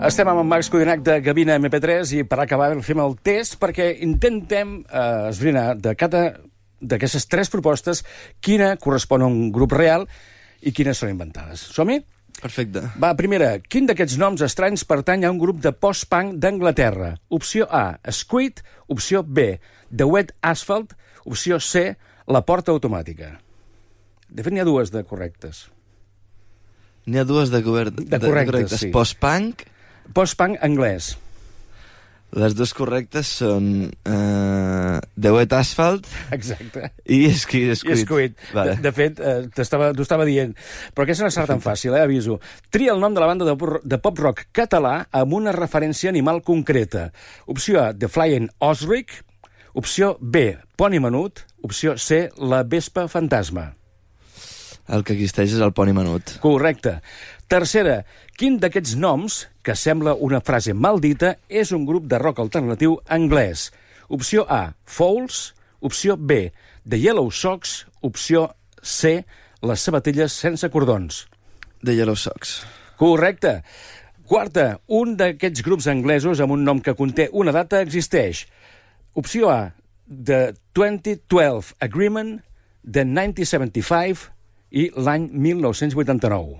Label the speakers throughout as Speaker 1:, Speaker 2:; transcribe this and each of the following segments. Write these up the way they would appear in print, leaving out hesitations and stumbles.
Speaker 1: Estem amb en Max Codinac de Gavina MP3 i per acabar fem el test perquè intentem esbrinar de cada d'aquestes tres propostes quina correspon a un grup real i quines són inventades. Som-hi?
Speaker 2: Perfecte.
Speaker 1: Va, primera, quin d'aquests noms estranys pertany a un grup de post-punk d'Anglaterra? Opció A, Squid. Opció B, The Wet Asphalt. Opció C, La Porta Automàtica. De fet, n'hi ha dues de correctes.
Speaker 2: N'hi ha dues de correctes.
Speaker 1: Sí.
Speaker 2: Post-punk.
Speaker 1: Post-punk anglès.
Speaker 2: Les dues correctes són The Wet Asphalt
Speaker 1: Exacte.
Speaker 2: i Squid.
Speaker 1: Vale. De fet, t'ho estava dient. Però aquesta no serà tan fàcil, aviso. Tria el nom de la banda de pop-rock català amb una referència animal concreta. Opció A, The Flying Osric. Opció B, Poni Menut. Opció C, La Vespa Fantasma.
Speaker 2: El que existeix és el Poni Menut.
Speaker 1: Correcte. Tercera, quin d'aquests noms, que sembla una frase maldita, és un grup de rock alternatiu anglès? Opció A, Fouls. Opció B, The Yellow Sox. Opció C, Les sabatilles sense cordons.
Speaker 2: The Yellow Sox.
Speaker 1: Correcte. Quarta, un d'aquests grups anglesos amb un nom que conté una data existeix. Opció A, The 2012 Agreement, The 1975 i l'any 1989.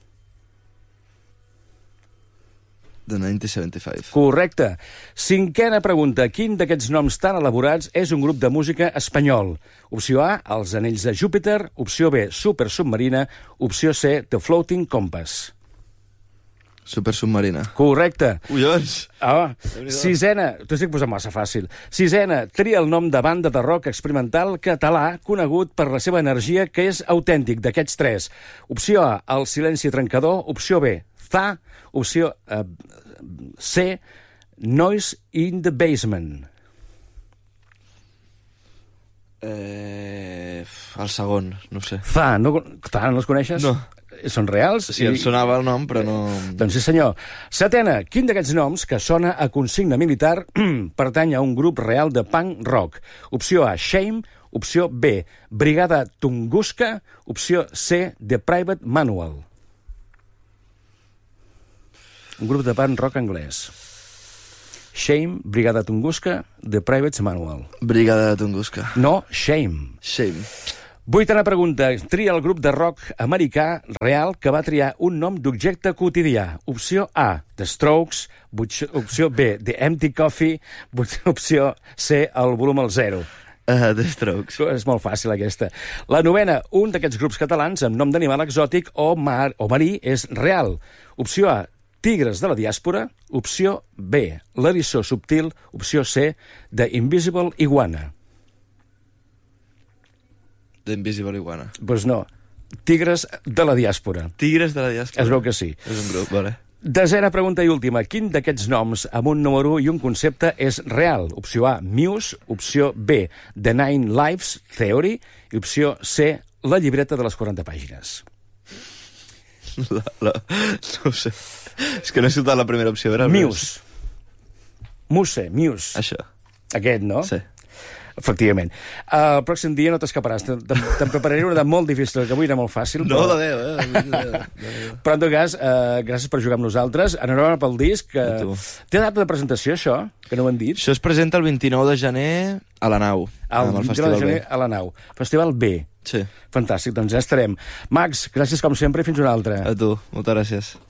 Speaker 2: The 1975.
Speaker 1: Correcte. Cinquena pregunta. Quin d'aquests noms tan elaborats és un grup de música espanyol? Opció A, Els Anells de Júpiter. Opció B, Super Submarina. Opció C, The Floating Compass.
Speaker 2: Super Submarina.
Speaker 1: Correcte.
Speaker 2: Collons!
Speaker 1: Sisena, t'ho estic posant massa fàcil. Sisena, tria el nom de banda de rock experimental català conegut per la seva energia que és autèntic d'aquests tres. Opció A, El Silenci Trencador. Opció B, Za. Opció C, Noise in the Basement.
Speaker 2: El segon, no sé.
Speaker 1: Za, no els coneixes?
Speaker 2: No.
Speaker 1: Són reals?
Speaker 2: Sí, em sonava el nom, però no...
Speaker 1: Doncs sí, senyor. Setena, quin d'aquests noms, que sona a consigna militar, pertany a un grup real de punk rock? Opció A, Shame. Opció B, Brigada Tunguska. Opció C, The Private Manual. Un grup de punk rock anglès. Shame, Brigada Tunguska, The Private Manual.
Speaker 2: Brigada Tunguska.
Speaker 1: No, Shame.
Speaker 2: Shame.
Speaker 1: Vuitena pregunta. Tria el grup de rock americà real que va triar un nom d'objecte quotidià. Opció A, The Strokes. Opció B, The Empty Coffee. Opció C, El volum al zero.
Speaker 2: The Strokes.
Speaker 1: És molt fàcil, aquesta. La novena, un d'aquests grups catalans amb nom d'animal exòtic o marí és real. Opció A, Tigres de la diàspora. Opció B, L'eriçó subtil. Opció C, The Invisible Iguana.
Speaker 2: The Invisible Iguana.
Speaker 1: Doncs no, Tigres de la diàspora.
Speaker 2: Tigres de la diàspora.
Speaker 1: Es veu que sí.
Speaker 2: És un grup, vale.
Speaker 1: Desena pregunta i última. Quin d'aquests noms amb un número i un concepte és real? Opció A, Muse. Opció B, The Nine Lives Theory. I opció C, La llibreta de les 40 pàgines.
Speaker 2: No ho sé. És que no he escoltat la primera opció.
Speaker 1: Muse. Muse.
Speaker 2: Això.
Speaker 1: Aquest, no?
Speaker 2: Sí.
Speaker 1: Efectivament. El pròxim dia no t'escaparàs. Te'n prepararé una de molt difícil, que avui era molt fàcil.
Speaker 2: No,
Speaker 1: però...
Speaker 2: de Déu,
Speaker 1: Però, en tot cas, gràcies per jugar amb nosaltres. Enhorabona pel disc. Té data de presentació, això? Que no ho han dit?
Speaker 2: Això es presenta el 29 de gener a la Nau.
Speaker 1: El 29 de gener a la Nau. Festival B.
Speaker 2: Sí.
Speaker 1: Fantàstic, doncs ja estarem. Max, gràcies com sempre i fins una altra.
Speaker 2: A tu, moltes gràcies.